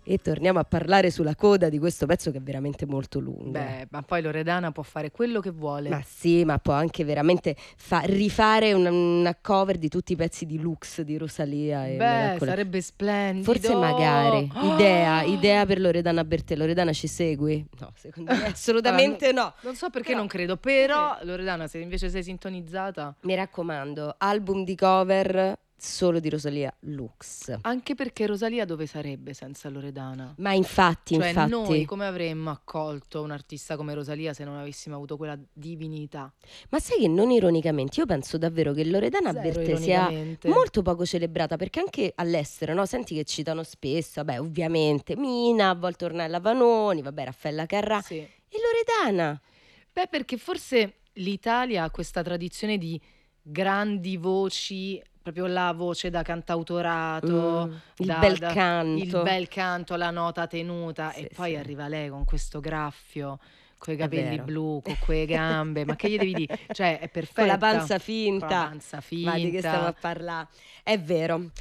e torniamo a parlare sulla coda di questo pezzo che è veramente molto lungo. Beh, ma poi Loredana può fare quello che vuole. Ma sì, ma può anche veramente rifare una cover di tutti i pezzi di Lux di Rosalia e Beh, Cola. sarebbe splendido. Forse magari idea per Loredana Bertè. Loredana, ci segui? No, secondo me assolutamente Allora, no. Non so perché Però- non credo, però Loredana, se invece sei sintonizzata, Mi raccomando, album di cover solo di Rosalia Lux. anche perché Rosalia dove sarebbe senza Loredana? Ma infatti, Cioè, infatti. noi come avremmo accolto un artista come Rosalia se non avessimo avuto quella divinità? Ma sai che non ironicamente, io penso davvero che Loredana Zero Bertè sia ironicamente. molto poco celebrata, perché anche all'estero, no? Senti che citano spesso, vabbè, ovviamente Mina, a volte Ornella Vanoni, vabbè, Raffaella Carrà Sì. e Loredana. Beh, perché forse l'Italia ha questa tradizione di grandi voci, proprio la voce da cantautorato, Il bel il canto. bel canto, la nota tenuta, Sì, e poi sì. arriva lei con questo graffio, coi È capelli vero. blu, con quelle gambe, ma che gli devi dire? Cioè, è perfetta. Con la panza Con la finta. panza Ma di che stiamo a finta. parlare? È vero,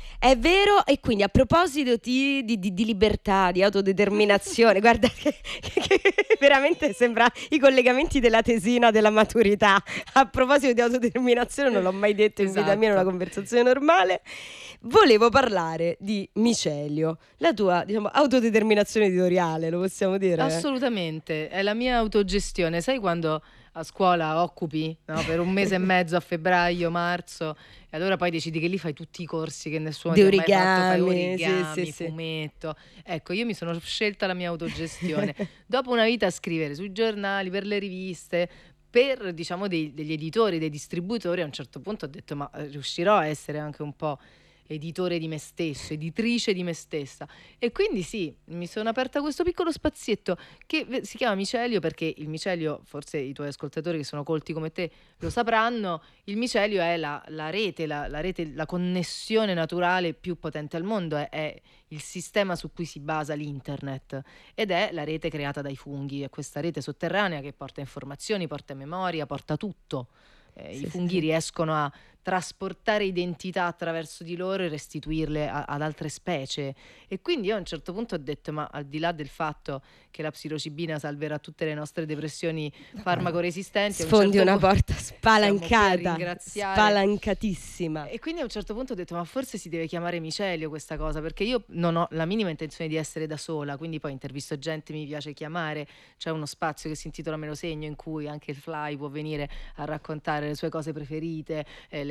e quindi a proposito di libertà, di autodeterminazione, guarda che veramente sembra i collegamenti della tesina della maturità. A proposito di autodeterminazione, non l'ho mai detto in vita mia in una Esatto. conversazione normale. Volevo parlare di Micelio, la tua, diciamo, autodeterminazione editoriale, lo possiamo dire? Assolutamente, è la mia autogestione. Sai quando a scuola occupi, no, per un mese e mezzo a febbraio, marzo, e allora poi decidi che lì fai tutti i corsi che nessuno Di ti ha mai fatto, fai origami, sì, origami, sì, sì. fumetto. Ecco, io mi sono scelta la mia autogestione. Dopo una vita a scrivere sui giornali, per le riviste, per diciamo degli editori, dei distributori, a un certo punto ho detto ma riuscirò a essere anche un po' editore di me stesso, editrice di me stessa. E quindi sì, mi sono aperta questo piccolo spazietto che si chiama micelio, perché il micelio, forse i tuoi ascoltatori che sono colti come te lo sapranno, il micelio è la rete, la rete, la connessione naturale più potente al mondo, è il sistema su cui si basa l'internet, ed è la rete creata dai funghi, è questa rete sotterranea che porta informazioni, porta memoria, porta tutto. I funghi riescono a trasportare identità attraverso di loro e restituirle ad altre specie. E quindi io a un certo punto ho detto, ma al di là del fatto che la psilocibina salverà tutte le nostre depressioni farmacoresistenti, a un Sfondi certo una porta siamo qui a spalancata, ringraziare. spalancatissima. E quindi a un certo punto ho detto, ma forse si deve chiamare micelio questa cosa, perché io non ho la minima intenzione di essere da sola, quindi poi intervisto gente, mi piace chiamare, c'è uno spazio che si intitola Me lo segno, in cui anche il Fly può venire a raccontare le sue cose preferite,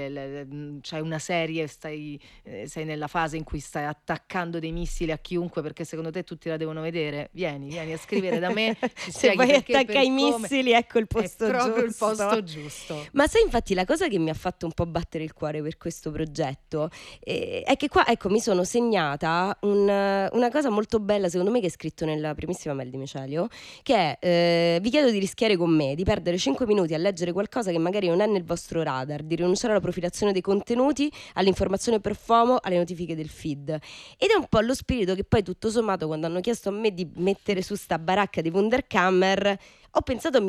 c'hai una serie, sei nella fase in cui stai attaccando dei missili a chiunque perché secondo te tutti la devono vedere, vieni a scrivere da me, ci Se spieghi vuoi perché, attaccare i per come. missili, ecco il posto È proprio giusto. il posto giusto. Ma sai, infatti, la cosa che mi ha fatto un po' battere il cuore per questo progetto è che qua, ecco, mi sono segnata una cosa molto bella, secondo me, che è scritto nella primissima mail di Micelio, che è vi chiedo di rischiare con me, di perdere 5 minuti a leggere qualcosa che magari non è nel vostro radar, di rinunciare alla profilazione dei contenuti, all'informazione per FOMO, alle notifiche del feed. Ed è un po' lo spirito che poi, tutto sommato, quando hanno chiesto a me di mettere su sta baracca di Wunderkammer, ho pensato a